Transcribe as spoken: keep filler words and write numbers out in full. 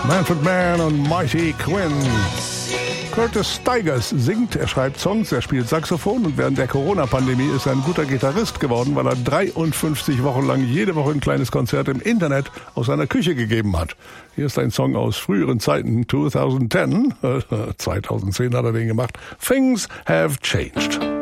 Manfred Mann und Mighty Quinn. Curtis Stigers singt, er schreibt Songs, er spielt Saxophon und während der Corona-Pandemie ist er ein guter Gitarrist geworden, weil er dreiundfünfzig Wochen lang jede Woche ein kleines Konzert im Internet aus seiner Küche gegeben hat. Hier ist ein Song aus früheren Zeiten, zwanzig zehn, zweitausendzehn hat er den gemacht, Things Have Changed.